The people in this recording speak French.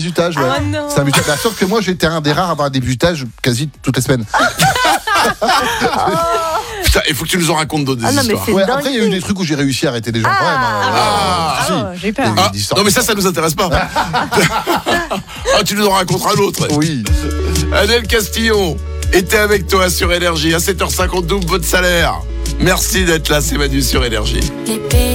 bizutage. Ouais. Ah non. C'est un bizutage. Bah, sauf que moi, j'étais un des rares à avoir des bizutages quasi toutes les semaines. Putain, il faut que tu nous en racontes d'autres des Ah non, mais histoires. c'est Ouais, dingue. après, il y a eu des trucs où j'ai réussi à arrêter des gens quand même. Ah. Si. J'ai peur. Ah, Des histoires. non mais ça nous intéresse pas. Ah, tu nous en raconteras l'autre. Oui. Adèle Castillon était avec toi sur Énergie à 7h50, double votre salaire. Merci d'être là, c'est Manu sur Énergie.